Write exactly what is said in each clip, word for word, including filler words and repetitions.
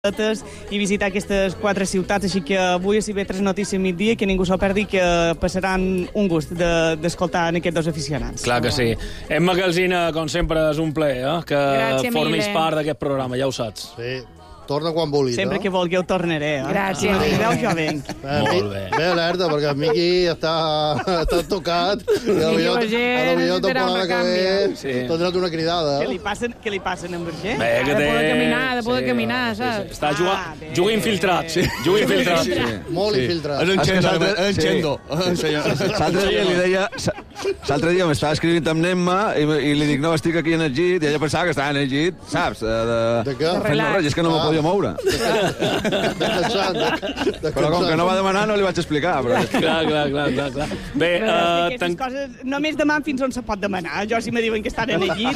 i visitar aquestes quatre ciutats, així que avui a Ciber tres Notícies a migdia, que ningú s'ho perdi, que passaran un gust d'escoltar de, en aquests dos aficionats. Clar que sí. Emma Calsina, com sempre, és un plaer, eh? que Gràcies, formis mille. part d'aquest programa, ja ho saps. Sí. Torna quan vulgui, Sempre no? que vulgueu tornaré. Eh? Gràcies. Si m'agreu, jo venc. Eh, Molt bé. Bé, alerta, perquè el Miqui està, està tocat. I a Miqui lo Vergés millor necessitarà temporada una que ve Sí. t'ha donat una cridada. Què li passen, què li passen en Verger? Bé, Ha que de té... poder caminar, ha de poder caminar, saps? Està jugant, Ah, bé. juga infiltrat. Sí. Juga infiltrat. Sí. Molt Sí. infiltrat. És un És que xendo, l'altre- és un xendo. L'altre dia li deia... L'altre dia m'estava escrivint amb Nemma i, i li dic, no, estic aquí en el llit, i ella pensava que estava en el llit, saps? De, de... De què? Fent no res, és que no me podia moure. Descansant. de- Però com que no va demanar, no li vaig explicar. Però... Clar, clar, clar, clar, clar. Bé, uh, Aquestes tan... coses només demà fins on se pot demanar. Jo, si me diuen que estan en el llit...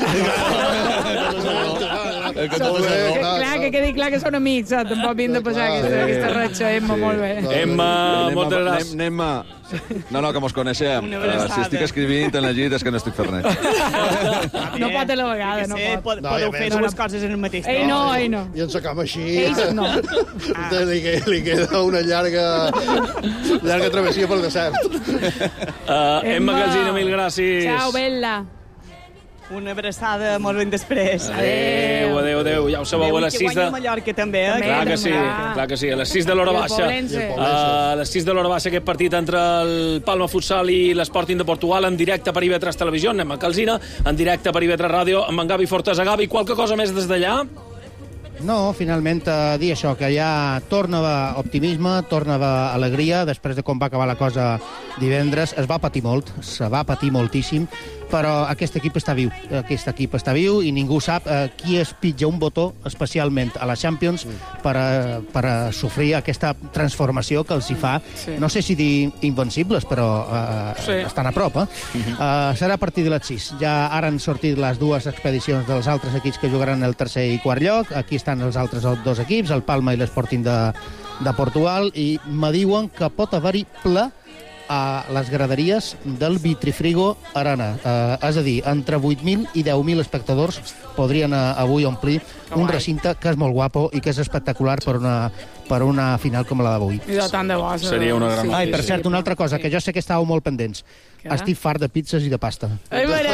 El que Està tot és bé. error. Que, clar, que quedi clar que són amics, saps? Tampoc havien de passar aquesta, aquesta ratxa, Emma, molt bé. Emma, Anem moltes a- gràcies. anem- anem a... No, no, que mos coneixem. Una Uh, abraçada. si estic escrivint en el llit és que no estic fent res. No pot a la vegada, no sé, pot. No, podeu ja fer ves. dues coses en el mateix Ei, no, ei, no. I en sa cama així... Ells no. Ah. Li, que- li queda una llarga, llarga travessia pel desert. Uh, Emma Calsina, mil gràcies. Ciao, Bella. Una abraçada molt ben després. Adéu, adéu, adéu. Ja ho sabeu, a les que sis de... guanya Mallorca també, eh? També. Clar que sí, Ah. clar que sí. A les sis de l'hora I el baixa. Poblense. I el Uh, Poblense. a les sis de l'hora baixa aquest partit entre el Palma Futsal i l'Sporting de Portugal en directe per I V tres Televisió. Anem a Calsina, en directe per I V tres Ràdio amb en Gavi Fortes. A Gavi, qualque cosa més des d'allà? No, finalment eh, dir això, que ja torna optimisme, torna alegria, després de com va acabar la cosa divendres. Es va patir molt, se va patir moltíssim, però aquest equip està viu. Aquest equip està viu i ningú sap eh, qui es pitja un botó, especialment a la Champions, per a, per a sofrir aquesta transformació que els hi fa, Sí. no sé si dir invencibles, però eh, Sí. estan a prop. Eh? Uh, serà a partir de les sis. Ja ara han sortit les dues expedicions dels altres equips que jugaran el tercer i quart lloc. Aquí estan els altres dos equips, el Palma i l'Sporting de, de Portugal, i me diuen que pot haver-hi ple a les graderies del Vitrifrigo Arena. Uh, és a dir, entre vuit mil i deu mil espectadors podrien uh, avui omplir un recinte que és molt guapo i que és espectacular per una, per una final com la d'avui. I de tant de bo. Seria una gran Ai, per cert, una altra cosa, que jo sé que estàveu molt pendents. Què? Estic fart de pizzas i de pasta. Ai, mare.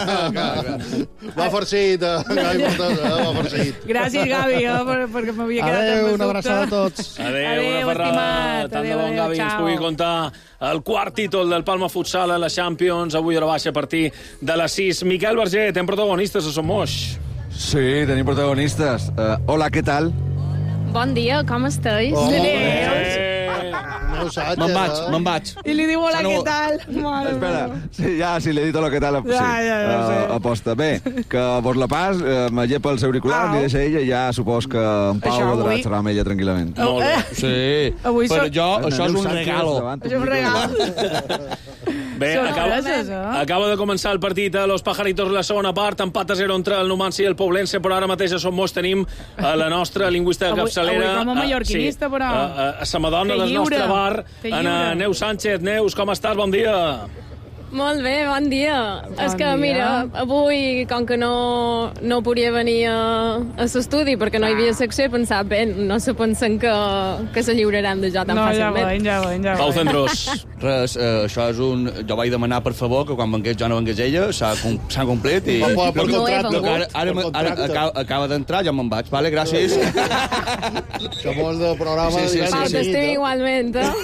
Va farcit, eh? Gavi Fortes, eh? Va farcit. Gràcies, Gavi, eh, per- perquè m'havia quedat amb Adéu, el una abraçada a dubte. tots. Adéu, Adéu, una ferrada. estimat. Tant de Adéu, bon adéu, Gavi ens ciao. pugui contar el quart títol del Palma Futsal a la Champions, avui a la baixa a partir de les sis. Miquel Verger, tem protagonistes a Somos. Sí, tenim protagonistes. Uh, hola, què tal? Bon dia, com esteu? Oh, Eh, No ho saps, Me'n vaig, eh? me'n vaig. I li diu, hola, Ja no- què tal? Mare Espera, meva. sí, ja, si li he dit hola, què tal? Sí, Ja, ja, ja, sí. uh, aposta. Bé, que vos la pas, uh, me llepa els auriculars, Au. li deixa ella i ja supos que en Pau Això voldrà avui- xerrar amb ella tranquil·lament. Molt bé. Sí, Avui però som- jo, això és Neus un Sánchez regalo. davant Això és un d'un regal. Bé, Són acaba, sorpreses, eh? acaba de començar el partit a Los Pajaritos, la segona part, empat a zero entre el Numancia i el Poblense, però ara mateix a Somos tenim a la nostra lingüista Avui- capçalera. avui com a mallorquinista, ah, sí, però. A, a, a sa madona Que del nostre lliure, bar, que en lliure. Neus Sánchez. Neus, com estàs? Bon dia. Molt bé, bon dia. Bon És que, dia. mira, avui, com que no, no podia venir a, a l'estudi perquè no hi havia secció, he pensat, bé, no se pensen que, que se lliuraran de jo tan No, ja fàcilment. veiem, ja veiem, ja Pau veiem. Centrós. Res, eh, això és un... Jo vaig demanar, per favor, que quan vengués jo no vengués ella, s'ha com, s'ha complet i... Per, per, per No he contracte. vengut. Ara, ara, Per ara, contracte. acaba, acaba d'entrar, jo me'n vaig, vale? Gràcies. Que molt de programa Sí, sí, de sí, Pau, sí. t'estim igualment, eh?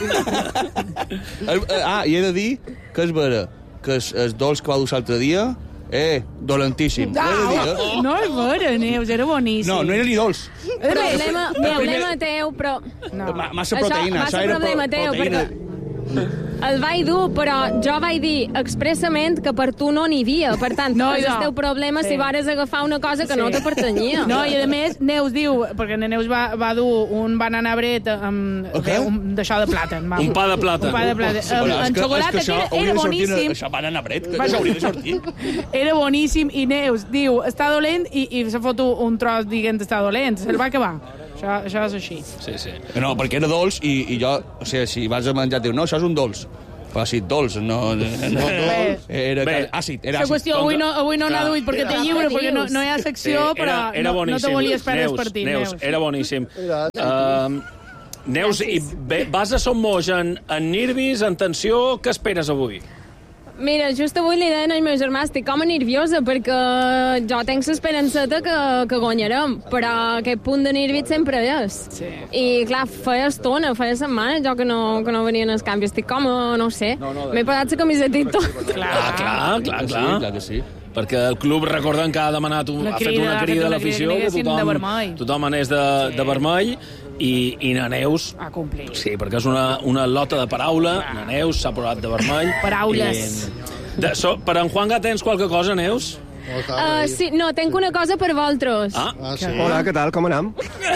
Eh, eh, ah, i he de dir que és vera, que els, els dolç que va dur l'altre dia, eh, dolentíssim. Ho he de dir, eh? Ah, no és vera, Neus, era boníssim. No, no era ni dolç. Problema, problema teu, però... No. Ma- Massa Això, proteïna, massa això era problema pro- teu, proteïna. perquè el vaig dur, però jo vaig dir expressament que per tu no n'hi havia. Per tant, No, no, és jo. el teu problema Sí. si vares agafar una cosa que Sí. no te pertanyia. No, i a més, Neus diu, perquè la Neus va, va dur un banana bread amb, El què? un, d'això de plàtan. Va. Un pa de plàtan. Un pa de plàtan. Però Amb, és amb que- xocolata, és que, això era, hauria era de sortir una- boníssim. Això banana bread, que Va- això hauria de sortir. Era boníssim, i Neus diu, està dolent, i, i s'ha fotut un tros dient està dolent. Se'l va acabar. Això, això és així. Sí, sí. No, perquè era dolç i, i jo, o sigui, si vas a menjar, diu, no, això és un dolç. Però àcid dolç, no... no era Bé. àcid, era La àcid. qüestió, avui no, avui no n'ha duit perquè té lliure, perquè no, no hi ha secció, Sí, però era, era no, no boníssim. te volies perdre el Neus, partit. Neus, era boníssim. Uh, Neus, i bé, vas a Sommoix en, en nervis, en tensió, què esperes avui? Mira, just avui li deien al meu germà, estic com a nerviosa perquè jo tenc l'esperançeta que, que guanyarem, però aquest punt de nervis sempre és. Sí. I clar, feia estona, feia setmanes jo que no, que no venien els canvis, estic com a, no ho sé, No, no, m'he posat la camiseta i tot. Clar, clar, clar, clar. Sí, clar que sí. Perquè el club, recorden que ha demanat, un, La ha fet crida, una ha fet crida a una l'afició, crida que que anessin de tothom, vermell. tothom anés de, Sí. de vermell, i, i na Neus... A complir. Sí, perquè és una, una lota de paraula. Na Neus s'ha posat de vermell. Paraules. I, de, so, per en Juanga tens qualque cosa, Neus? Uh, sí, no, tenc una cosa per vosaltres. Ah, Ah, sí. Hola, què tal, com anem?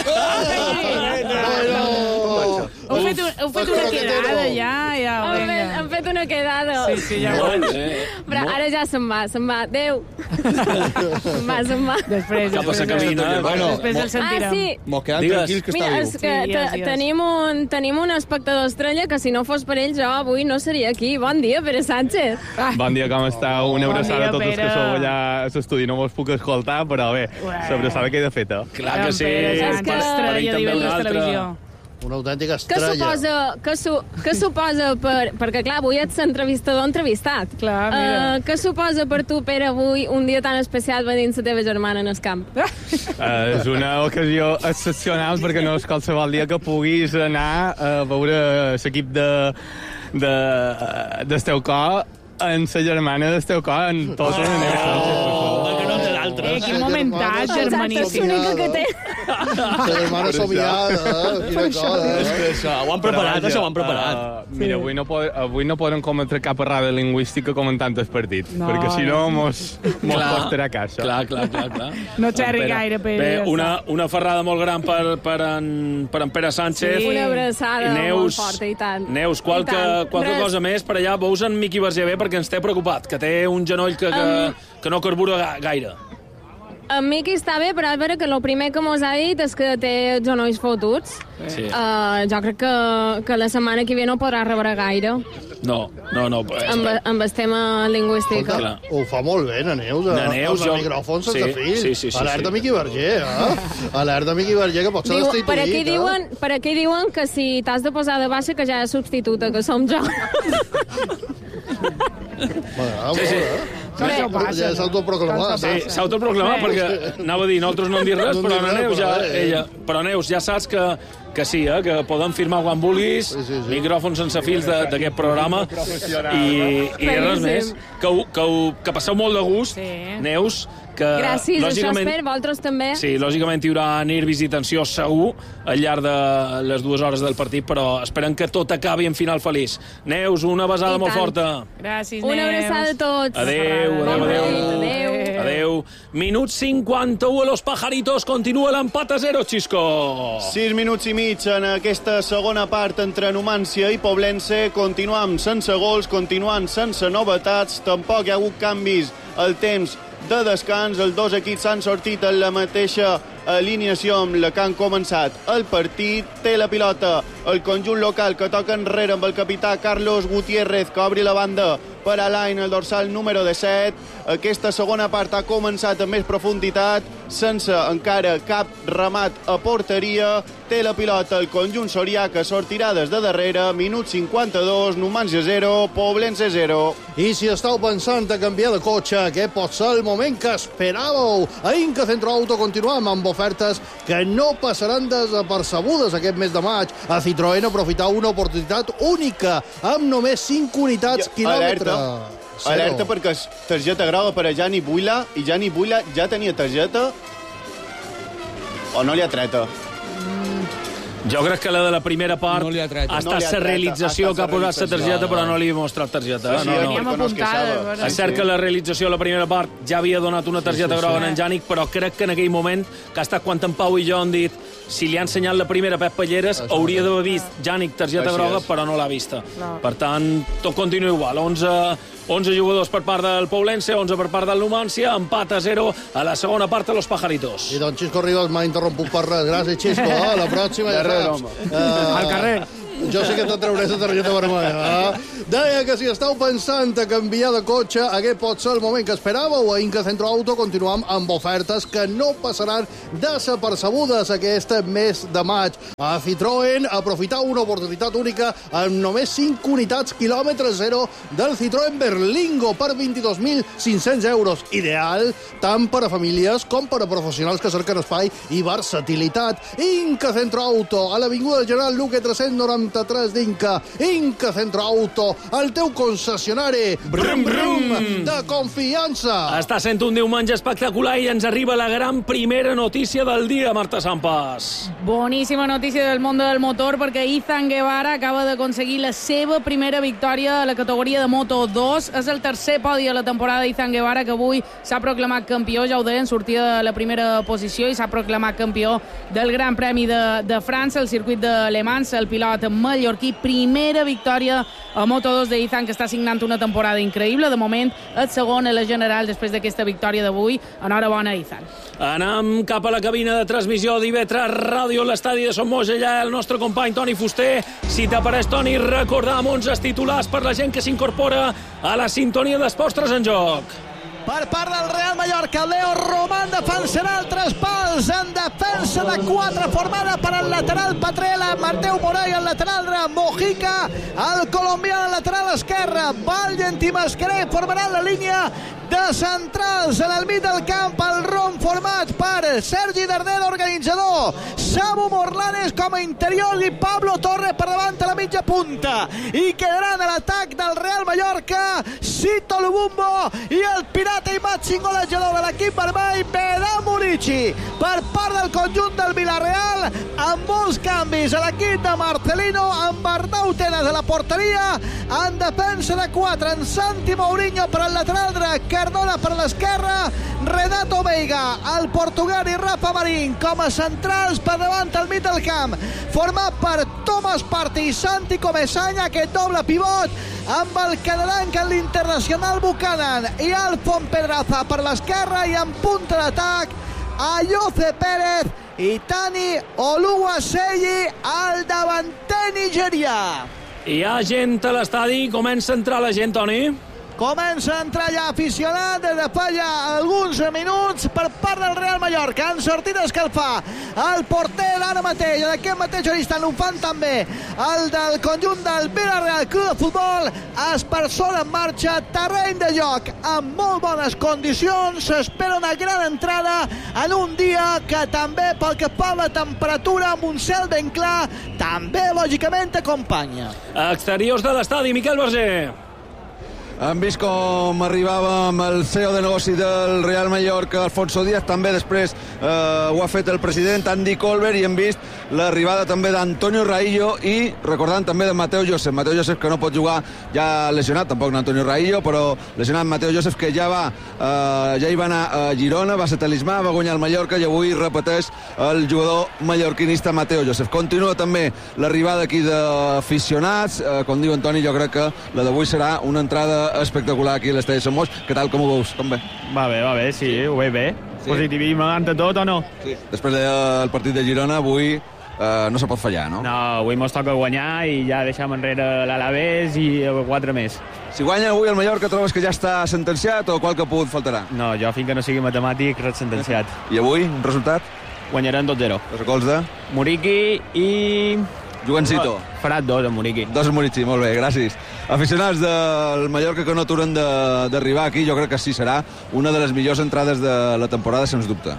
Heu fet, un, heu fet una quedada, ja, ja, Hem fet, vinga. hem fet una quedada. Sí, sí, ja ho molt veig. bé. Però ara ja se'n va, se'n va. Adéu. se'n va, se'n va. Després, Cap a després, sa cabina. Bueno, després el Ah, sentirem. sí. Mos quedem Digues. tranquils que Mira, està és viu. que Sí, te- yes, yes. tenim, un, tenim un espectador estrella que si no fos per ell jo avui no seria aquí. Bon dia, Pere Sánchez. Bon dia, com estàu? Una Bon abraçada dia, a tots els que Pere. sou allà a l'estudi. No vos puc escoltar, però bé, Ué. l'abraçada queda feta. Clar que sí. Pere És Sánchez, que- estrella per ell també d'I V un tres altre. Televisió. Una autèntica Què estrella. suposa, que su, que suposa per... Perquè, clar, avui ets entrevistador entrevistat. Clar, mira. Uh, què suposa per tu, Pere, avui un dia tan especial venint la teva germana en el camp? Uh, és una ocasió excepcional perquè no és qualsevol dia que puguis anar a veure l'equip de, de, del teu cor en sa germana del teu cor en tota la neu. Que no té d'altres. Eh, quin momentat, germaníssim. És l'única que té. La germana somiada, quina cosa. És que això, ho han preparat, Però, això ho han preparat. Uh, mira, avui no, pod avui no podem cometre cap errada lingüística com en tantes partits, No, perquè si no mos, mos Clar. costarà caixa. Clar, clar, clar, clar. No xerri Pere. gaire, Pere, Bé, ja una, una ferrada molt gran per, per, en, per en Pere Sánchez. Sí. Una abraçada Neus, molt forta, i tant. Neus, qualque, I tant. qualque Res. cosa més per allà. Veus en Miqui Verger bé perquè ens té preocupat, que té un genoll que, que, Um. que no carbura ga- gaire. En Miqui està bé, però és vera que el primer que mos ha dit és que té els genolls fotuts. Sí. Uh, jo crec que, que la setmana que ve no podrà rebre gaire No, no, no. amb, amb el tema lingüístic. Clar. Ho fa molt bé, na Neus, Na eh? Neus, amb jo- el micròfon sense sí, fil. sí, sí, sí, Alerta sí. Miqui Verger, eh? Alerta Miqui Verger, que pot ser Diu, destituït. per, aquí eh? diuen, per aquí diuen que si t'has de posar de baixa que ja és substituta, que som jo. Bueno, Sí, sí. Tot això passa, Ja no? s'autoproclamat. Tot Sí, això s'ha autoproclamat perquè anava a dir, nosaltres no en dir res, No en però dic la res, Neus ja, però, eh, ella, però Neus, ja saps que, que sí, eh, que poden firmar quan vulguis, Sí, sí, sí. micròfons sense fils de- d'aquest programa, i, i res més, que, ho- que, ho- que passeu molt de gust, Sí. Neus, que Gràcies, això lògicament... espero, vosaltres també. Sí, lògicament hi haurà nervis i tensió segur al llarg de les dues hores del partit, però esperem que tot acabi en final feliç. Neus, una besada I molt tant. forta. Gràcies, Una Neus. abraçada a tots. Adéu, Bon adéu, adéu. nit, adéu. Adéu. Minut cinquanta-u a Los Pajaritos. Continua l'empat a zero, Xisco. Sis minuts i mig en aquesta segona part entre Numància i Poblense. Continuam sense gols, continuant sense novetats. Tampoc hi ha hagut canvis al temps de descans. Els dos equips han sortit en la mateixa alineació amb la que han començat el partit. Té la pilota el conjunt local, que toca enrere amb el capità Carlos Gutiérrez, que obri la banda per Alain, el dorsal número disset. Aquesta segona part ha començat amb més profunditat, sense encara cap remat a porteria. Té la pilota el conjunt sorià, que sortirà des de darrere. Minut cinquanta-dos, Numància zero, Poblense zero. I si estàu pensant a canviar de cotxe, aquest pot ser el moment que esperàveu. A Inca Centro Auto continuem amb ofertes que no passaran desapercebudes aquest mes de maig. A Citroën aprofitau una oportunitat única amb només cinc unitats quilòmetre. Alerta, Zero. alerta perquè és targeta groga per a Jani Buila, i Jani Buila ja tenia targeta o no li ha treta? Jo crec que la de la primera part No li ha tret. ha No li estat ha la tret, realització ha estat que ha posat la realització. targeta, però no li ha mostrat targeta. Sí, eh? sí, No, aquí no. Teníem no es apuntades, queixava. bueno. És cert que la realització de la primera part ja havia donat una targeta Sí, sí, groga sí. a en Jànic, però crec que en aquell moment, que ha estat quan en Pau i jo han dit si li ha ensenyat la primera Pep Palleres, hauria d'haver vist Jànic targeta Així groga, és. però no l'ha vista. Clar. Per tant, tot continua igual. onze, onze jugadors per part del Poblense, onze per part del Numància, empat a zero a la segona part a Los Pajaritos. I doncs Xisco Ribas m'ha interromput per res. Gràcies, Xisco. A la pròxima, ja De res, saps. home. Uh, Al carrer. jo sé que te trauré la targeta vermella. Eh? Deia que si esteu pensant a canviar de cotxe, aquest pot ser el moment que esperàveu. A Inca Centro Auto continuam amb ofertes que no passaran desapercebudes aquest mes de maig. A Citroën, aprofitar una oportunitat única amb només cinc unitats quilòmetre zero del Citroën Berlingo per vint-i-dos mil cinc-cents euros. Ideal tant per a famílies com per a professionals que cerquen espai i versatilitat. Inca Centro Auto, a l'Avinguda General Luque tres-cents noranta-tres d'Inca. Inca Centro Auto, el teu concessionari brum, brum, de confiança. Està sent un diumenge espectacular i ens arriba la gran primera notícia del dia, Marta Sampas. Boníssima notícia del món del motor, perquè Izan Guevara acaba d'aconseguir la seva primera victòria a la categoria de Moto dos. És el tercer podi a la temporada d'Izan Guevara, que avui s'ha proclamat campió, ja ho deien, sortia de la primera posició i s'ha proclamat campió del Gran Premi de, de França, el circuit de Le Mans, el pilot mallorquí. Primera victòria a Moto dos d'Izan, que està signant una temporada increïble. De moment, el segon a la general després d'aquesta victòria d'avui. Enhorabona, Izan. Anem cap a la cabina de transmissió d'I V tres Ràdio, l'estadi de Somos. Allà el nostre company Toni Fuster. Si t'apareix, Toni, recordam uns titulars per la gent que s'incorpora a la sintonia d'Esports tres en Joc. Per part del Real Mallorca, Leo Román defensarà el traspàs en defensa de quatre, formada per el lateral Petrella, Mateu Moray, el lateral Mojica, el colombià al lateral esquerre, Valent i Mascarell formaran la línia de centrals en el mig del camp, el rom format per Sergi Darder, organitzador, Samu Morlanes com a interior i Pablo Torre per davant a la mitja punta. I quedaran a l'atac del Real Mallorca Sito Lubumbo i el pirata i màxim golejador de l'equip vermell, Vedan Murici. Per part del conjunt del Villarreal, amb molts canvis a l'equip de Marcelino, amb Arnau Tenas a la porteria, en defensa de quatre, en Santi Mourinho per al lateral dret, Cardona per l'esquerra, Renato Veiga, el portuguès i Rafa Marín com a centrals per davant al mig del camp, format per Thomas Partey i Santi Comesaña, aquest doble pivot, amb el canadenc en l'internacional Buchanan i Alfon Pedraza per l'esquerra, i en punta d'atac Ayoze Pérez i Tani Oluwaseyi, el davanter nigerià. Hi ha gent a l'estadi, comença a entrar la gent, Toni. Comença a entrar ja aficionat des de fa ja alguns minuts per part del Real Mallorca. Han sortit a escalfar el porter ara mateix, en aquest mateix instant ho fan també el del conjunt del Villarreal Club de Futbol. Es persona en marxa, terreny de joc amb molt bones condicions, s'espera una gran entrada en un dia que també, pel que fa a la temperatura, amb un cel ben clar, també lògicament acompanya. Exteriors de l'estadi, Miquel Berger. Hem vist com arribava amb el C E O de negoci del Real Mallorca, Alfonso Díaz, també després eh, ho ha fet el president Andy Colbert, i hem vist l'arribada també d'Antonio Raillo i recordant també de Mateo Joseph. Mateo Joseph, que no pot jugar, ja lesionat, tampoc d'Antonio Raillo, però lesionat Mateo Joseph, que ja va eh, ja hi va anar a Girona, va ser talismà, va guanyar el Mallorca, i avui repeteix el jugador mallorquinista Mateo Joseph. Continua també l'arribada aquí d'aficionats, eh, com diu Antoni, jo crec que la d'avui serà una entrada espectacular aquí a l'estadi de Somos. Què tal, com ho veus? Com bé? Va bé, va bé, sí, ho veig bé. Sí. Positivisme ante tot, o no? Sí. Després del partit de Girona, avui eh, no se pot fallar, no? No, avui mos toca guanyar i ja deixem enrere l'Alavés i quatre més. Si guanya avui el Mallorca, trobes que ja està sentenciat o qualque punt faltarà? No, jo fins que no sigui matemàtic, res sentenciat. I avui, un resultat? Guanyarem dos zero. Els gols de? Muriqui i... Jugancito. Farà dos, en Muriqui. Dos en Muriqui, molt bé, gràcies. Aficionats del Mallorca que no aturen d'arribar aquí, jo crec que sí serà una de les millors entrades de la temporada, sens dubte.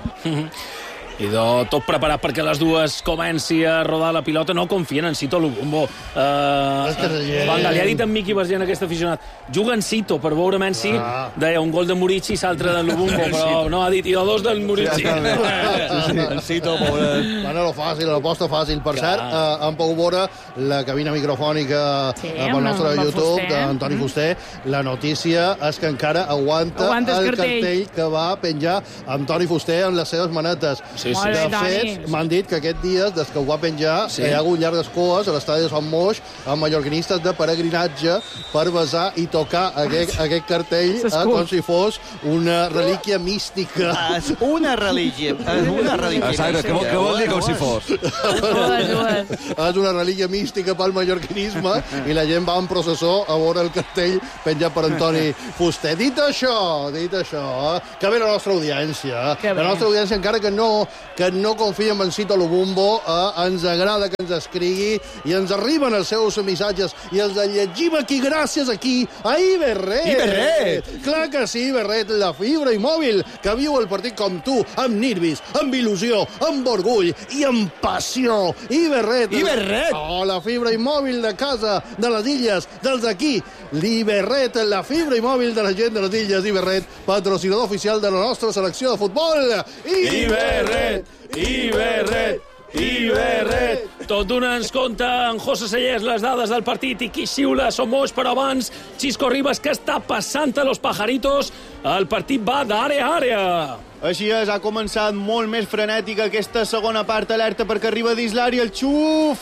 I de tot preparat perquè les dues comenci a rodar la pilota. No confien en Sito Lubumbo. Uh, Banga, li ha dit en Miqui Berger, aquest aficionat, juga en Sito per veure Messi. Ah. Deia un gol de Murici i l'altre de Lubumbo, però no, ha dit i de dos del Murici. Sí, sí, en Sito, pobre. Bueno, lo fàcil, l'aposta fàcil. Per cert, uh, han pogut veure la cabina microfònica sí, amb el nostre YouTube d'Antoni Fuster. La notícia és que encara aguanta el cartell. cartell que va penjar Antoni Fuster amb les seves manetes. Sí, sí. De fet, m'han dit que aquest dia, des que ho va penjar, sí. hi ha hagut llargues coes a l'estadi de Sant Moix amb mallorquinistes de peregrinatge per besar i tocar aquest, aquest cartell eh, com si fos una relíquia mística. És una relíquia. És una relíquia. Exacte, què vol, què vol dir com si fos? És una relíquia mística pel mallorquinisme i la gent va en processó a veure el cartell penjat per Antoni Fuster. Dit això, dit això, eh, que ve la nostra audiència. La nostra audiència, encara que no, que no confiem en Cito Lubumbo, eh, ens agrada que ens escrigui i ens arriben els seus missatges i els llegim aquí, gràcies aquí, a Iberret. Iberret! Clar que sí, Iberret, la fibra i mòbil que viu el partit com tu, amb nervis, amb il·lusió, amb orgull i amb passió. Iberret! Iberret! Oh, la fibra i mòbil de casa, de les illes, dels d'aquí. L'Iberret, la fibra i mòbil de la gent de les illes. Iberret, patrocinador oficial de la nostra selecció de futbol. Iberret! Iberret! Iberret! Tot d'una ens conta en José Sellers les dades del partit i qui xiula Som Moix, però abans Xisco Ribas, què està passant a los pajaritos? El partit va d'àrea a àrea. Així és, ha començat molt més frenètica aquesta segona part, alerta perquè arriba dins l'àrea el xut,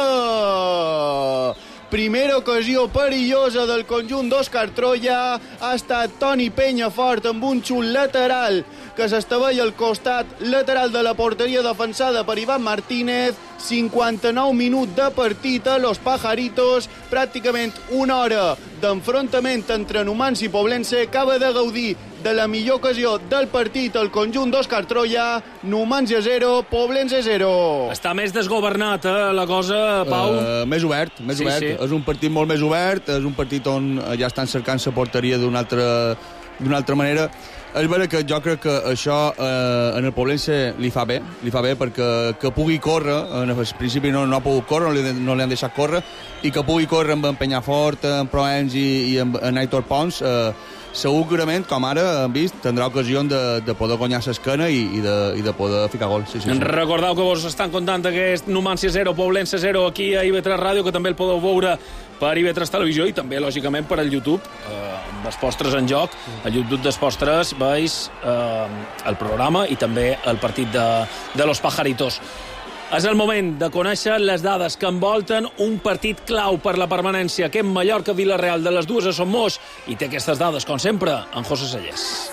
fora! Primera ocasió perillosa del conjunt d'Òscar Troya ha estat Toni Penyafort amb un xut lateral que s'estavella al costat lateral de la porteria defensada per Iván Martínez. cinquanta-nou minuts de partit a Los Pajaritos, pràcticament una hora d'enfrontament entre Numancia i Poblense. Acaba de gaudir de la millor ocasió del partit el conjunt d'Òscar Troya. Numancia zero, Poblense zero. Està més desgovernat, eh, la cosa, Pau? Uh, més obert, més sí, obert. Sí. És un partit molt més obert, és un partit on ja estan cercant la porteria d'una altra, d'una altra manera. És vera que jo crec que això eh, en el Poblense li fa bé, li fa bé perquè que pugui córrer, en el principi no, no ha pogut córrer, no li, no li han deixat córrer, i que pugui córrer amb en Penyafort, en Proens i, i amb en Aitor Pons, eh, segurament, com ara hem vist, tindrà ocasió de, de poder guanyar l'esquena i, i, de, i de poder ficar gol. Sí, sí, sí. Recordeu que vos estan contant aquest Numancia zero, Poblense zero aquí a I V tres Ràdio, que també el podeu veure per I V tres Televisió i també, lògicament, per al YouTube, eh, amb els postres en joc. Al YouTube dels postres veus eh, el programa i també el partit de, de Los Pajaritos. És el moment de conèixer les dades que envolten un partit clau per la permanència. Aquest Mallorca-Villarreal de les dues a Som Moix, i té aquestes dades, com sempre, en José Sellers.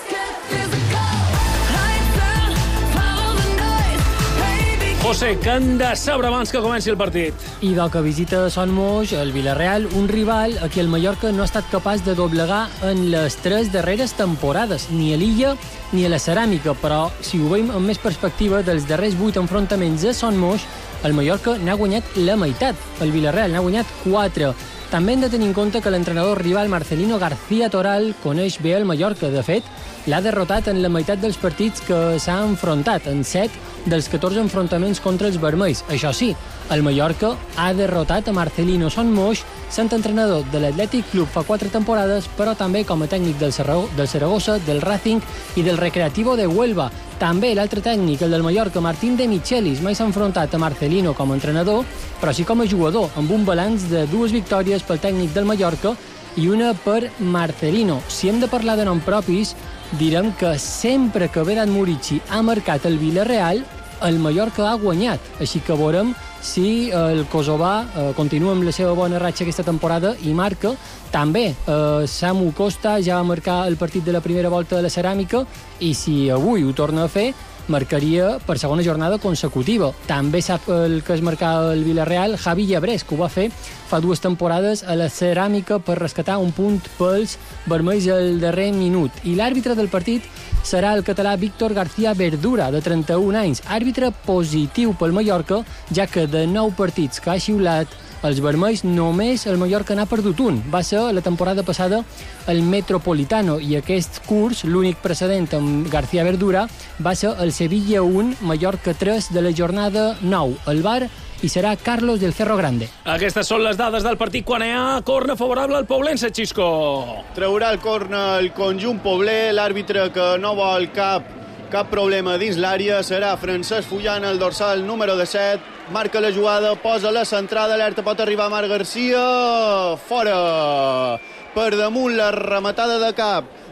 José, què han de saber abans que comenci el partit? I del que visita Son Moix, el Villarreal, un rival a qui el Mallorca no ha estat capaç de doblegar en les tres darreres temporades, ni a l'Illa ni a la Ceràmica, però si ho veiem amb més perspectiva, dels darrers vuit enfrontaments a Son Moix, el Mallorca n'ha guanyat la meitat, el Villarreal n'ha guanyat quatre. També hem de tenir en compte que l'entrenador rival Marcelino García Toral coneix bé el Mallorca. De fet, l'ha derrotat en la meitat dels partits que s'ha enfrontat, en set dels catorze enfrontaments contra els vermells. Això sí, el Mallorca ha derrotat a Marcelino Son Moix, sent entrenador de l'Atlètic Club fa quatre temporades, però també com a tècnic del Saragossa, del Racing i del Recreativo de Huelva. També l'altre tècnic, el del Mallorca, Martín de Michelis, mai s'ha enfrontat a Marcelino com a entrenador, però sí com a jugador, amb un balanç de dues victòries pel tècnic del Mallorca i una per Marcelino. Si hem de parlar de nom propis, direm que sempre que Vedat Murici ha marcat el Villarreal, el Mallorca ha guanyat. Així que veurem si el kosovà eh, continua amb la seva bona ratxa aquesta temporada i marca. També eh, Samu Costa ja va marcar el partit de la primera volta de la Ceràmica i si avui ho torna a fer, marcaria per segona jornada consecutiva. També sap el que es marcava el Villarreal, Javi Llabrés, que ho va fer fa dues temporades a la Ceràmica per rescatar un punt pels vermells al darrer minut. I l'àrbitre del partit serà el català Víctor García Verdura, de trenta-un anys, àrbitre positiu pel Mallorca, ja que de nou partits que ha xiulat els vermells, només el Mallorca n'ha perdut un. Va ser la temporada passada el Metropolitano, i aquest curs, l'únic precedent amb García Verdura, va ser el Sevilla un, Mallorca tres de la jornada nou. El V A R i serà Carlos del Cerro Grande. Aquestes són les dades del partit quan hi ha corna favorable al Poblense, Xisco. Traurà el corna el conjunt pobler, l'àrbitre que no vol cap, cap problema dins l'àrea serà Francesc Fullan, el dorsal número disset, marca la jugada, posa la centrada, alerta, pot arribar Marc Garcia, fora, per damunt la rematada de cap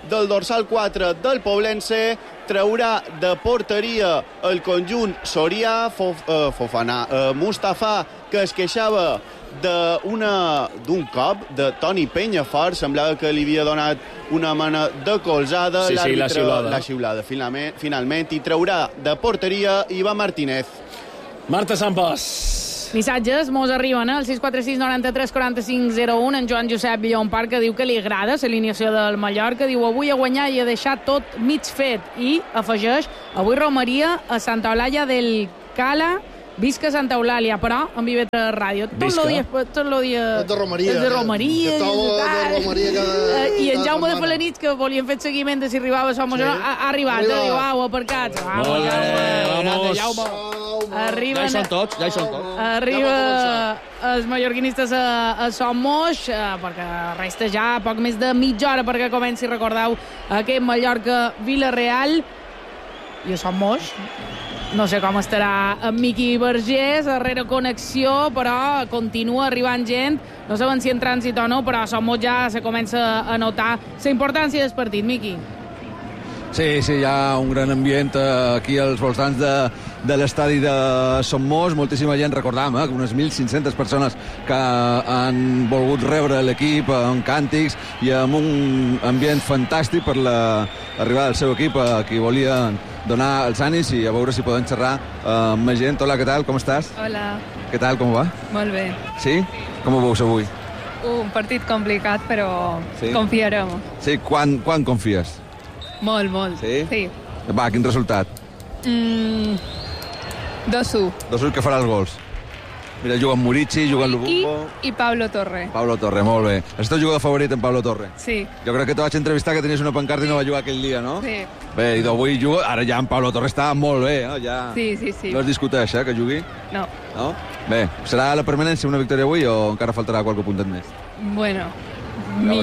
del dorsal quatre del Poblense, traurà de porteria el conjunt Sorià, Fof, uh, Fofana, uh, Mustafa, que es queixava d'un cop de Toni Penyafort, semblava que li havia donat una mena de colzada. Sí, sí, la xiulada. La xiulada, finalment, finalment, i traurà de porteria Iva Martínez. Marta Sampos. Missatges mos arriben al sis quatre sis noranta-tres quaranta-cinc zero u. En Joan Josep Llompart, que diu que li agrada l'alineació del Mallorca. Diu, avui a guanyar i a deixar tot mig fet. I afegeix, avui romaria a Santa Eulàlia del Cala. Visca Santa Eulàlia, però en Vive tres Ràdio. Tot el dia... Tot el dia... de romaria. De romaria. Que de romaria cada, I en Jaume de Felanitx, que volien fer seguiment de si arribava a Som Major, sí. ha, ha arribat. Arriba. Diu, au, aparcats. Molt bé, vamos. Arriben... Ja hi són tots, ja hi són tots. Arriba els mallorquinistes a, a Som Moix, perquè resta ja poc més de mitja hora perquè comenci, recordeu, aquest Mallorca-Vilareal. I a Som Moix... No sé com estarà en Miqui Vergés, darrere connexió, però continua arribant gent. No sabem si en trànsit o no, però a Som Moix ja se comença a notar la importància del partit, Miqui. Sí, sí, hi ha un gran ambient aquí als voltants de, de l'estadi de Som Moix. Moltíssima gent, recordam, eh, unes mil cinc-centes persones que han volgut rebre l'equip amb càntics i amb un ambient fantàstic per l'arribada del seu equip, a qui volien donar els ànims i a veure si poden xerrar amb més gent. Hola, què tal? Com estàs? Hola. Què tal? Com va? Molt bé. Sí? Com ho veus avui? Un partit complicat, però sí? confiarem. Sí, quan, quan confies? Molt, molt. Sí? Sí. Va, quin resultat? Mm, dos u. dos u, que farà els gols? Mira, juga amb Murici, juga amb Lubumbo... I, I Pablo Torre. Pablo Torre, molt bé. És el teu jugador favorit, en Pablo Torre? Sí. Jo crec que te vaig entrevistar que tenies una pancarta i no va jugar aquell dia, no? Sí. Bé, i d'avui juga... Ara ja en Pablo Torre està molt bé, eh? Ja... Sí, sí, sí. No es discuteix, eh, que jugui? No. No? Bé, serà la permanència una victòria avui o encara faltarà qualque puntet més? Bueno, mi...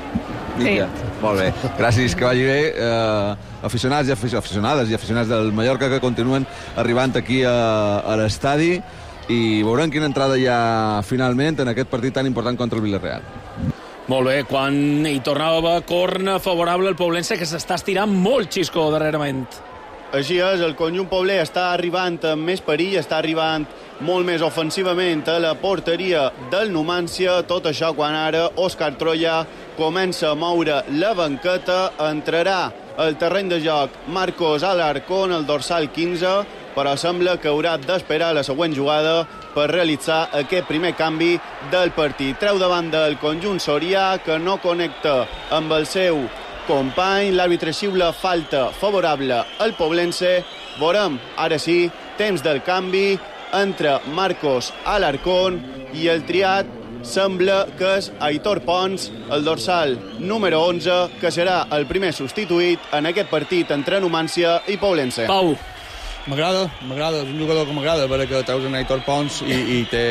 Sí. Molt bé, gràcies, que vagi bé. Eh, aficionats i aficionades i aficionats del Mallorca que continuen arribant aquí a, a l'estadi i veurem quina entrada hi ha finalment en aquest partit tan important contra el Vilareal. Molt bé, quan hi tornava corna favorable al Poblense, que s'està estirant molt Xisco darrerament. Així és, el conjunt pobler està arribant amb més perill, està arribant molt més ofensivament a la porteria del Numància, tot això quan ara Òscar Troya comença a moure la banqueta, entrarà al terreny de joc Marcos Alarcón, el dorsal quinze, però sembla que haurà d'esperar la següent jugada per realitzar aquest primer canvi del partit. Treu davant del conjunt sorià, que no connecta amb el seu company. L'àrbitre xiula falta favorable al Poblense. Veurem, ara sí, temps del canvi entre Marcos Alarcón i el triat sembla que és Aitor Pons, el dorsal número onze, que serà el primer substituït en aquest partit entre Numància i Poblense. Pau. M'agrada, m'agrada, és un jugador que m'agrada, perquè que treus en Aitor Pons i, i té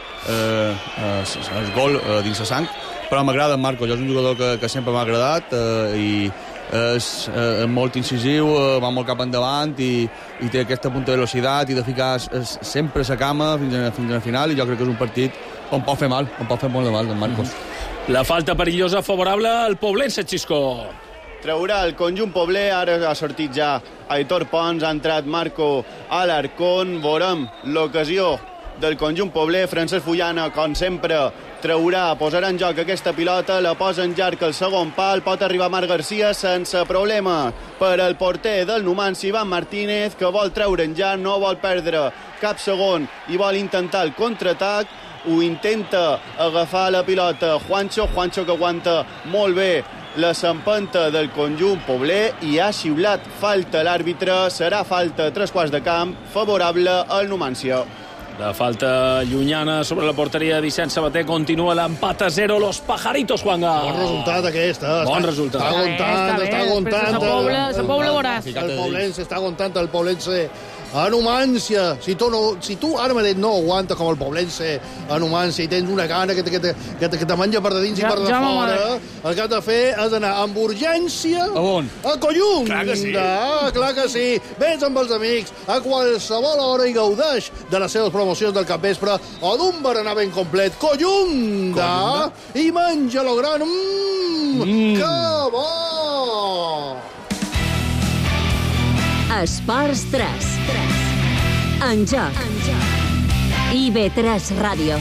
eh, eh, el gol eh, dins la sang, però m'agrada en Marcos, és un jugador que, que sempre m'ha agradat eh, i és eh, molt incisiu, eh, va molt cap endavant i, i té aquesta punta de velocitat i de ficar es, sempre la cama fins a, fins a final, i jo crec que és un partit on pot fer mal, on pot fer molt de mal, en Marcos. Mm-hmm. La falta perillosa favorable al Poblense, Xisco. Traurà el conjunt pobler, ara ha sortit ja Aitor Pons, ha entrat Marco Alarcón, veurem l'ocasió del conjunt pobler. Francesc Fullana, com sempre, traurà, posarà en joc aquesta pilota, la posa en llarg al segon pal, pot arribar Marc Garcia sense problema per al porter del Numancia, Iván Martínez, que vol treure'n ja, no vol perdre cap segon i vol intentar el contraatac. Ho intenta agafar la pilota Juancho, Juancho que aguanta molt bé la s'empenta del conjunt pobler i ha xiulat falta l'àrbitre. Serà falta a tres quarts de camp favorable al Numancia. La falta llunyana sobre la porteria de Vicent Sabater. Continua l'empat a zero. Los pajaritos, Juanga. Bon resultat aquest. Eh? Bon està, resultat. Està aguantant, està aguantant. Sa Pobla, sa Pobla veuràs. El Poblense està aguantant el Poblense a Numància. Si tu, no, si tu ara mateix no aguantes com el Poblense a Numància i tens una gana que te, que te, que te, que te menja per de dins ja, i per de ja fora, el que has de fer és anar amb urgència a on? A Collung. Clar que sí. Ah, clar que sí. Vens amb els amics a qualsevol hora i gaudeix de les seves promocions del capvespre o d'un berenar ben complet. Collung. I menja lo gran. Mmm, mm. Que bo! Esports tres. En joc. I B tres Ràdio.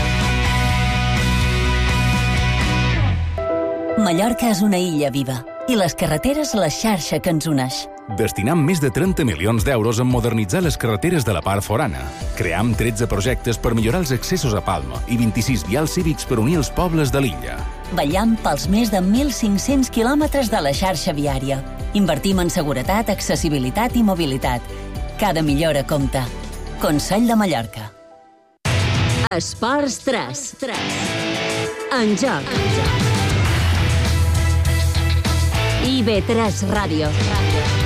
Mallorca és una illa viva i les carreteres la xarxa que ens uneix. Destinam més de trenta milions d'euros en modernitzar les carreteres de la part forana. Cream tretze projectes per millorar els accessos a Palma i vint-i-sis vials cívics per unir els pobles de l'illa. Vetllam pels més de mil cinc-cents quilòmetres de la xarxa viària. Invertim en seguretat, accessibilitat i mobilitat. Cada millora compta. Consell de Mallorca. Esports tres. En joc. I B tres Ràdio.